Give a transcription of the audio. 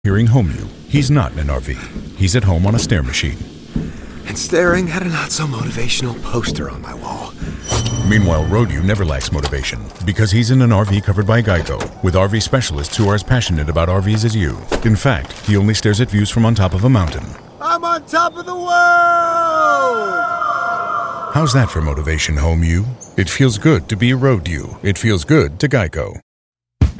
Hearing Home-U. He's not in an RV. He's at home on a stair machine. And staring at a not-so-motivational poster on my wall. Meanwhile, Road-U never lacks motivation because he's in an RV covered by Geico, with RV specialists who are as passionate about RVs as you. In fact, he only stares at views from on top of a mountain. I'm on top of the world! How's that for motivation, Home-U? It feels good to be a Road-U. It feels good to Geico.